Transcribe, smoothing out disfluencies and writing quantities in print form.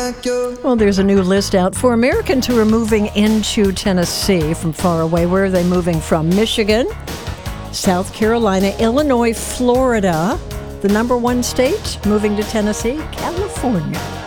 Well, there's a new list out for Americans who are moving into Tennessee from far away. Where are they moving from? Michigan, South Carolina, Illinois, Florida. The number one state moving to Tennessee, California.